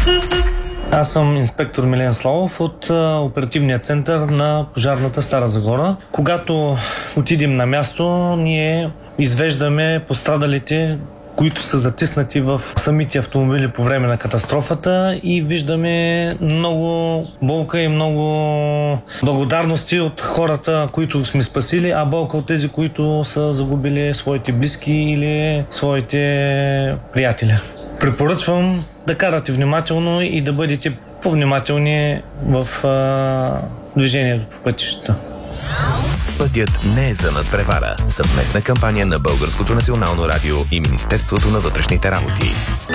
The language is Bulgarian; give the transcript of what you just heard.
Аз съм инспектор Милен Славов от оперативния център на пожарната Стара Загора. Когато отидем на място, ние извеждаме пострадалите, които са затиснати в самите автомобили по време на катастрофата, и виждаме много болка и много благодарности от хората, които сме спасили, а болка от тези, които са загубили своите близки или своите приятели. Препоръчвам да карате внимателно и да бъдете по-внимателни в движението по пътищата. Пътят не е за надпревара. Съвместна кампания на Българското национално радио и Министерството на вътрешните работи.